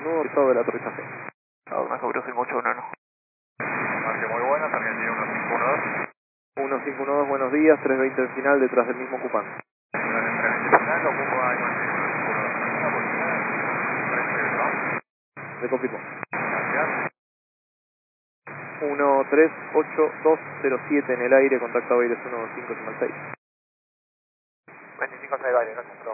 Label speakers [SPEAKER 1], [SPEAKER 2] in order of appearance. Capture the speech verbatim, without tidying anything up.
[SPEAKER 1] nudo avisado del aterrizaje.
[SPEAKER 2] Ahora sobre cinco ocho uno.
[SPEAKER 3] Marque muy buena, Argentina uno cinco uno dos.
[SPEAKER 1] uno cinco uno dos, buenos días, tres veinte en final detrás del mismo ocupante.
[SPEAKER 3] Final, ocupa ahí uno cinco uno dos. Una posibilidad, tres ¿no?
[SPEAKER 1] Le confirmo.
[SPEAKER 3] Gracias.
[SPEAKER 1] uno tres ocho dos cero siete en el aire, contacto Aires uno cinco seis.
[SPEAKER 2] veinticinco seis aire, gracias.